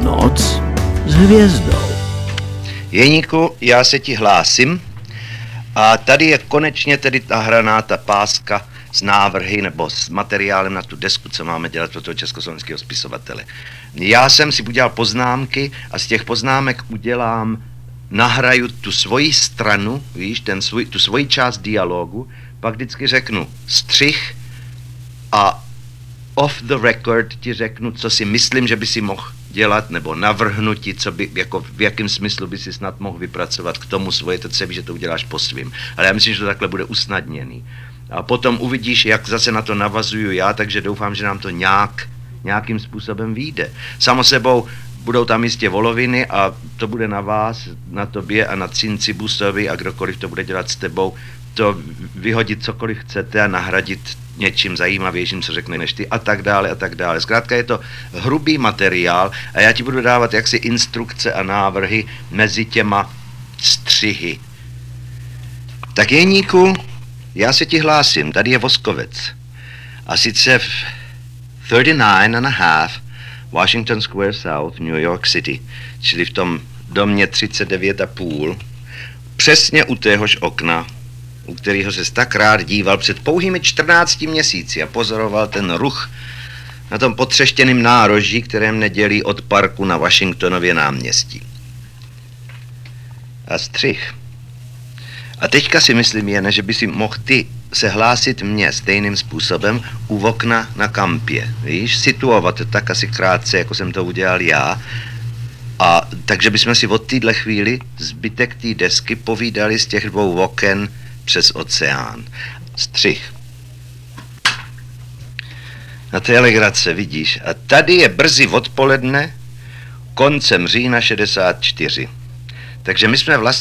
Noc s hvězdou. Jeníku, já se ti hlásím a tady je konečně tedy ta hraná, ta páska s návrhy nebo s materiálem na tu desku, co máme dělat pro toho československého spisovatele. Já jsem si udělal poznámky a z těch poznámek nahraju tu svoji stranu, víš, tu svoji část dialogu, pak vždycky řeknu střih a off the record ti řeknu, co si myslím, že by si mohl dělat, nebo navrhnu ti, co by, jako v jakém smyslu by si snad mohl vypracovat k tomu svoje, to se ví, že to uděláš po svým. Ale já myslím, že to takhle bude usnadněný. A potom uvidíš, jak zase na to navazuju já, takže doufám, že nám to nějakým způsobem vyjde. Samo sebou budou tam jistě voloviny a to bude na vás, na tobě a na Cincibusovi a kdokoliv to bude dělat s tebou, to vyhodit cokoliv chcete a nahradit něčím zajímavějším, co řekneš ty a tak dále a tak dále. Zkrátka je to hrubý materiál a já ti budu dávat jaksi instrukce a návrhy mezi těma střihy. Tak Jeníku, já se ti hlásím, tady je Voskovec. A sice v 39.5 Washington Square South, New York City, čili v tom domě 39,5, přesně u téhož okna, u kterého se tak rád díval před pouhými 14 měsíci a pozoroval ten ruch na tom potřeštěném nároží, které mě dělí od parku na Washingtonově náměstí. A střih. A teďka si myslím jen, že by si mohl ty se hlásit mně stejným způsobem u okna na kampě. Víš, situovat tak asi krátce, jako jsem to udělal já. A takže bychom si od téhle chvíli zbytek té desky povídali z těch dvou oken přes oceán. Střih. Na té legrace, vidíš. A tady je brzy odpoledne, koncem října 64. Takže my jsme vlastně